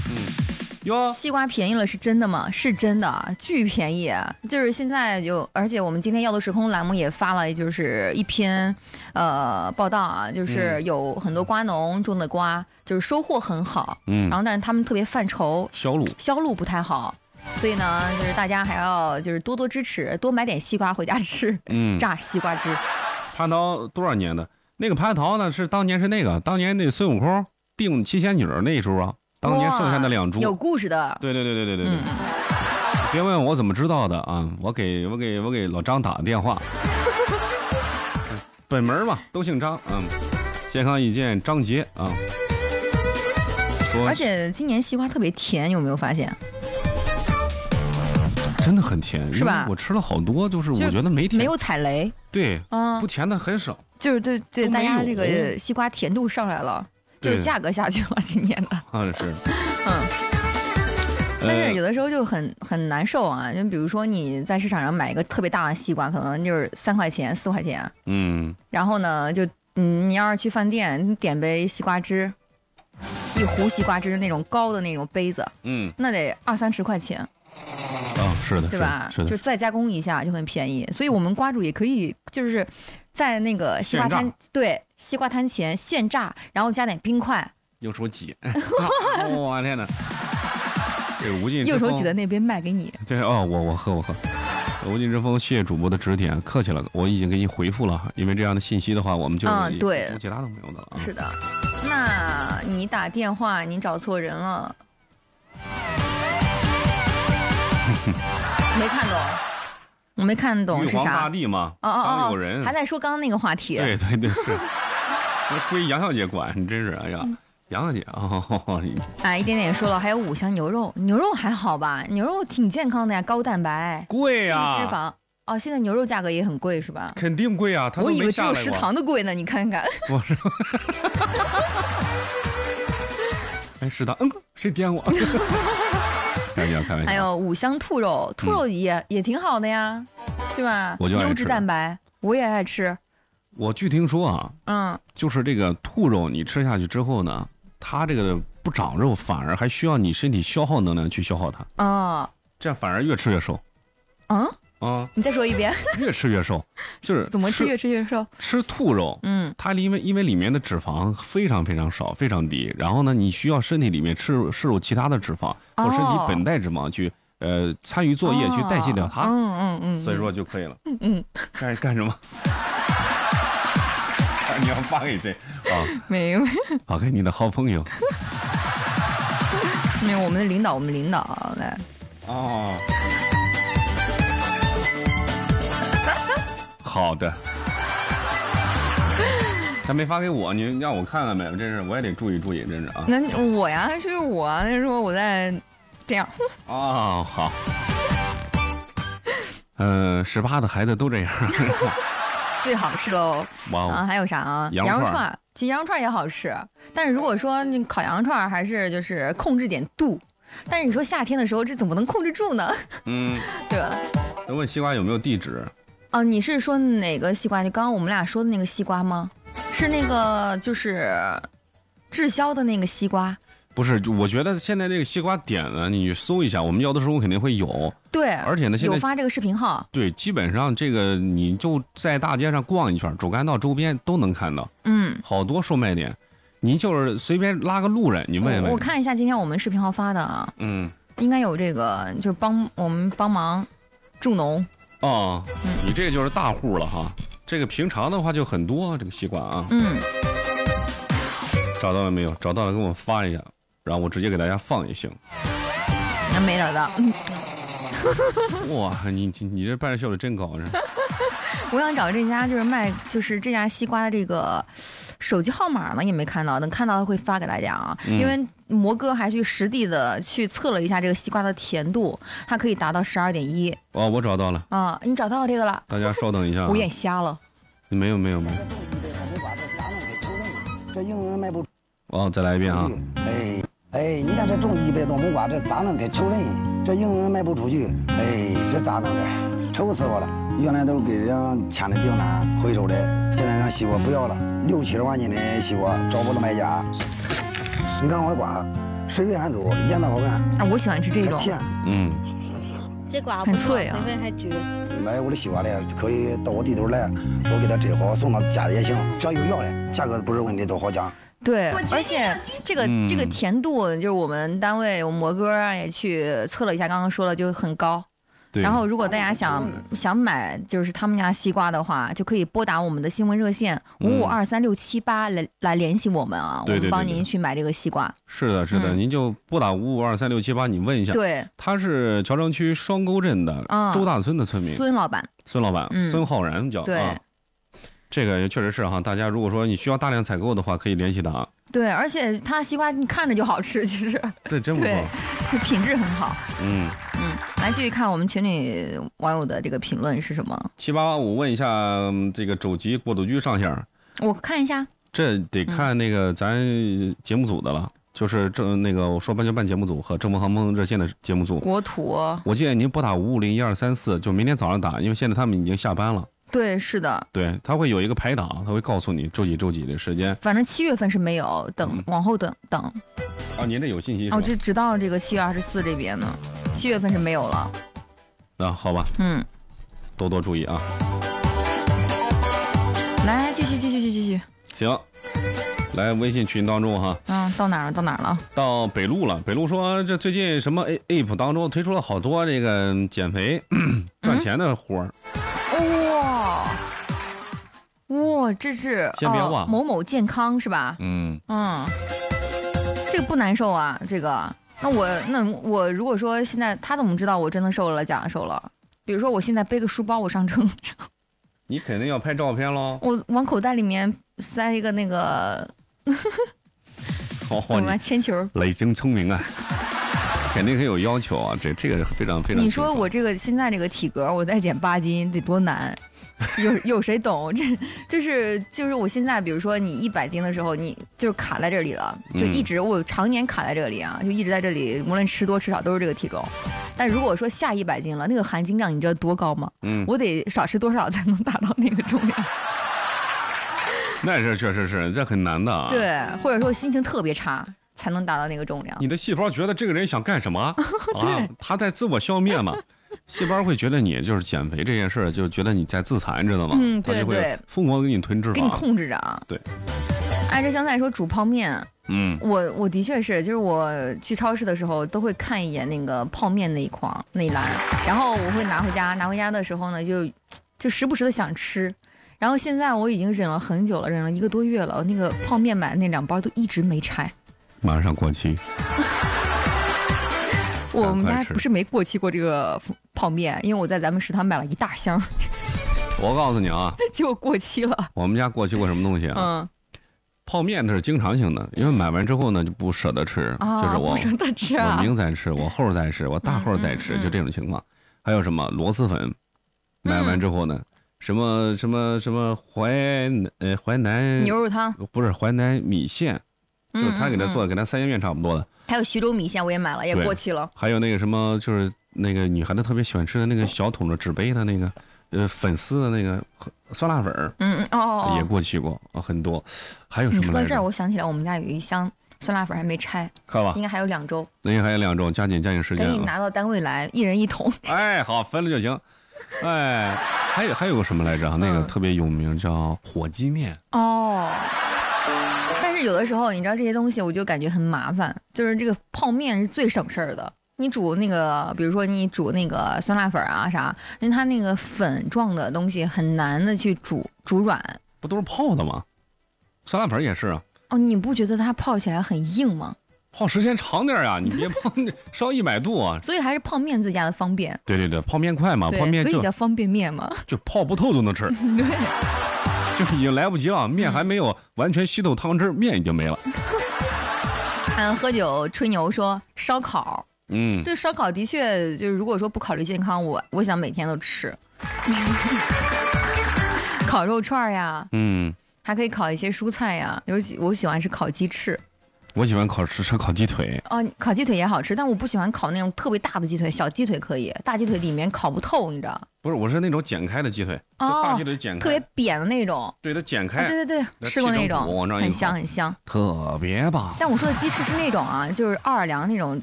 哟， 西瓜便宜了是真的吗？是真的，巨便宜。就是现在而且我们今天要的时空栏目也发了，就是一篇报道啊，就是有很多瓜农种的瓜，就是收获很好，然后但是他们特别犯愁，销路不太好。所以呢，就是大家还要就是多多支持，多买点西瓜回家吃，榨西瓜汁。 蟠桃多少年的？那个蟠桃呢？是当年当年那孙悟空定七仙女那时候啊，当年剩下的2株， 有故事的。 对。别问我怎么知道的啊，我给老张打的电话。本门嘛，都姓张，健康一见张杰啊。 而且今年西瓜特别甜，有没有发现？ 真的很甜， 是吧？ 我吃了好多，就是我觉得没甜， 没有踩雷。 对，不甜的很少。 就是对，大家这个西瓜甜度上来了，就是价格下去了，今年的。 是。 但是有的时候就很难受啊，就比如说你在市场上买一个特别大的西瓜，可能就是3块钱、4块钱，然后呢，就你要是去饭店，你点杯西瓜汁，一壶西瓜汁那种高的那种杯子，那得20-30块钱。 是的， 对吧？ 是的， 就再加工一下就很便宜，所以我们瓜主也可以就是在那个西瓜摊，对，西瓜摊前现榨，然后加点冰块， 用手挤。我天哪！这无尽右手挤的那边卖给你。 对我喝。无尽之风，谢谢主播的指点，客气了，我已经给你回复了，因为这样的信息的话，我们就对， 其他都没有的了。 是的，那你打电话你找错人了。没看懂，我没看懂是啥。 玉皇大帝嘛，有人还在说刚刚那个话题。 对，是，我归杨小姐管，你真是，哎呀，杨小姐一点点说了，还有5香牛肉还好吧？牛肉挺健康的呀，高蛋白， 贵呀， 低脂肪。现在牛肉价格也很贵是吧？ 肯定贵啊， 我以为只有食堂的贵呢，你看看。 我是。食堂，谁点我？开玩笑。 还有5香兔肉也挺好的呀，对吧？优质蛋白，我也爱吃。 我据听说就是这个兔肉你吃下去之后呢，它这个不长肉，反而还需要你身体消耗能量去消耗它。这样反而越吃越瘦。 你再说一遍。 越吃越瘦，就是怎么吃越吃越瘦？ 吃兔肉，它因为里面的脂肪非常非常少，非常低，然后呢，你需要身体里面摄入其他的脂肪或身体本代脂肪去参与作业去代谢掉它。所以说就可以了。干什么？你要发给谁啊？ 没有， 发给你的好朋友。 没有，我们的领导来。 好的。他没发给我，你让我看看呗，真是我也得注意，真是啊。 那我呀，是我那说我在这样。 好。18的孩子都这样。 最好吃喽。还有啥啊？羊肉串，其实羊肉串也好吃，但是如果说你烤羊肉串，还是就是控制点度。但是你说夏天的时候，这怎么能控制住呢？对吧？ 问西瓜有没有地址？ 你是说哪个西瓜？就刚刚我们俩说的那个西瓜吗？是那个就是滞销的那个西瓜？ 不是，我觉得现在这个西瓜点呢，你搜一下，我们要的时候肯定会有。 对， 而且呢，现在有发这个视频号。 对，基本上这个你就在大街上逛一圈，主干道周边都能看到。好多售卖点，您就是随便拉个路人，你问问。 我看一下今天我们视频号发的啊。应该有这个，就是我们帮忙助农。 你这个就是大户了哈。这个平常的话就很多这个西瓜啊。找到了没有？找到了，给我们发一下，然后我直接给大家放也行。 没找到。 哇，你这办事效率真高是。 我想找这家就是这家西瓜的这个手机号码呢，也没看到，等看到会发给大家啊。因为魔哥还去实地的去测了一下这个西瓜的甜度，它可以达到12.1。 我找到了。 你找到这个了？ 大家稍等一下。 我眼瞎了。 没有。 这硬人卖不出。 再来一遍啊！ 你看这种100多亩瓜，这咋能给仇人？这硬人卖不出去，这咋弄这？愁死我了！原来都是给人签的订单回收的，现在让西瓜不要了，6、7万斤的西瓜找不到买家。你看我的瓜， 水味还足，腌的好看。 啊，我喜欢吃这种， 甜。 这瓜很脆啊， 水分还足。 买我的西瓜的可以到我地头来，我给他摘好送到家里也行，只要有药的，价格不是问题，都好讲。 对，而且这个甜度，就是我们单位我模哥啊也去测了一下，刚刚说了就很高。 对。 然后如果大家想买就是他们家西瓜的话，就可以拨打我们的新闻热线55236788来联系我们啊，我们帮您去买这个西瓜。 是的，是的，您就拨打55236788，你问一下。 对， 他是桥城区双沟镇的周大村的村民， 孙老板， 孙浩然叫。 对。 这个确实是哈，大家如果说你需要大量采购的话，可以联系他。 对，而且他西瓜你看着就好吃，其实。 对，真不错， 品质很好。来继续看我们群里网友的这个评论是什么 ？7885问一下这个肘击过渡局上线， 我看一下。 这得看那个咱节目组的了，就是那个我说半就半节目组和正风航空热线的节目组。 国土。 我建议您拨打55012334，就明天早上打，因为现在他们已经下班了。 对，是的， 对，他会有一个排档，他会告诉你周几的时间。 反正7月份是没有，往后等。 啊，您这有信息是吧？ 哦，就直到这个7月24这边呢，7月份是没有了。 啊，好吧，多多注意啊。 来，继续。 行，来微信群当中哈。 到哪儿了？ 到北路了。北路说这最近什么 app 当中推出了好多这个减肥赚钱的活儿。 哇，这是先别忘某某健康是吧？这个不难受啊，这个。那我如果说现在他怎么知道我真的瘦了假的瘦了？比如说我现在背个书包我上称， 你肯定要拍照片喽。 我往口袋里面塞一个那个， 好， 你铅球。 雷精聪明啊，肯定很有要求啊，这个非常。 你说我这个现在这个体格，我再减8斤得多难？有谁懂？这就是我现在，比如说你100斤的时候，你就是卡在这里了，就一直我常年卡在这里啊，就一直在这里，无论吃多吃少都是这个体重。但如果说下100斤了，那个含金量你知道多高吗？我得少吃多少才能达到那个重量？ 那是确实是，这很难的啊。 对，或者说心情特别差才能达到那个重量。 你的细胞觉得这个人想干什么啊？他在自我消灭嘛。细胞会觉得你就是减肥这件事，就觉得你在自残，知道吗？ 对对， 疯狂的给你囤脂肪， 给你控制着啊。 对。 爱吃香菜说煮泡面，我的确是，就是我去超市的时候都会看一眼那个泡面那一栏，然后我会拿回家的时候呢，就时不时的想吃。然后现在我已经忍了很久了，忍了1个多月了，那个泡面买的那2包都一直没拆， 马上过期。 我们家不是没过期过这个泡面，因为我在咱们食堂买了一大箱。 我告诉你啊， 结果过期了。 我们家过期过什么东西啊？泡面它是经常性的，因为买完之后呢就不舍得吃，就是我不舍得吃我明再吃，我后再吃，我大后再吃，就这种情况。还有什么螺蛳粉，买完之后呢，什么淮南牛肉汤， 不是淮南米线。就是他给他做的，跟他三鲜面差不多的。 还有徐州米线我也买了，也过期了。 还有那个什么，就是那个女孩子特别喜欢吃的那个小桶的纸杯的那个，粉丝的那个酸辣粉儿，也过期过很多。还有什么来着？ 你说到这儿，我想起来我们家有一箱酸辣粉还没拆， 看吧， 应该还有2周。 那应该还有2周，加紧时间。 赶紧拿到单位来，一人1桶。 哎，好，分了就行。哎，还有个什么来着？那个特别有名，叫火鸡面。 但是有的时候，你知道这些东西，我就感觉很麻烦。就是这个泡面是最省事儿的。你煮那个，比如说你煮那个酸辣粉啊啥，因为它那个粉状的东西很难的去煮软。 不都是泡的吗？酸辣粉也是啊。 你不觉得它泡起来很硬吗？ 泡时间长点呀，你别泡烧100度啊。 所以还是泡面最佳的方便。 对，泡面快嘛，泡面所以叫方便面嘛。 就泡不透都能吃。 对。 就已经来不及了，面还没有完全吸透汤汁，面已经没了。 喝酒吹牛说烧烤，这烧烤的确就是如果说不考虑健康，我想每天都吃。烤肉串呀，还可以烤一些蔬菜呀，尤其我喜欢吃烤鸡翅。 我喜欢吃烤鸡腿。 哦，烤鸡腿也好吃，但我不喜欢烤那种特别大的鸡腿，小鸡腿可以，大鸡腿里面烤不透，你知道？ 不是，我是那种剪开的鸡腿，大鸡腿剪开， 特别扁的那种。 对，它剪开。 对对对，吃过那种，很香很香， 特别棒。 但我说的鸡翅是那种啊，就是奥尔良那种